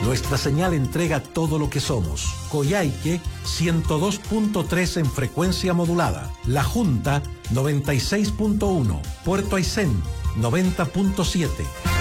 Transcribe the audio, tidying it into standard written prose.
Nuestra señal entrega todo lo que somos. Coyhaique 102.3 en frecuencia modulada. La Junta 96.1. Puerto Aysén 90.7.